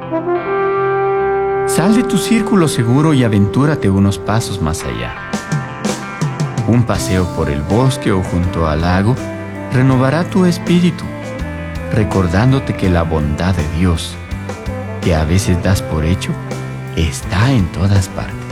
Sal de tu círculo seguro y aventúrate unos pasos más allá. Un paseo por el bosque o junto al lago renovará tu espíritu, recordándote que la bondad de Dios, que a veces das por hecho, está en todas partes.